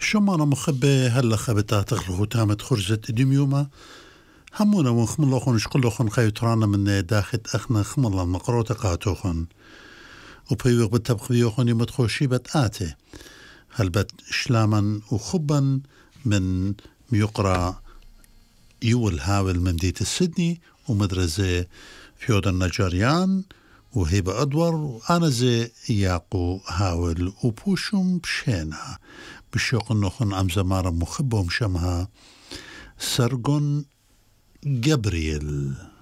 شو أنا مخبي هلا خبتا تغلقو تامت خرجة دميوما همونا ونخملوخن شقلوخن خيوترانا من داخل أخنا خملا مقروطة قاتوخن وبيوغ بالتبخبيوخن يمتخوشي بتآتي هل بت شلاما وخبا من ميقرا يول هاول من ديت السدني ومدرسة فيودا النجاريان وهيبة أدور وأنا زي ياقو هاول وبوشم بشينا بشوق النخن أم زمارة مخبهم شمها سرقن جبريل.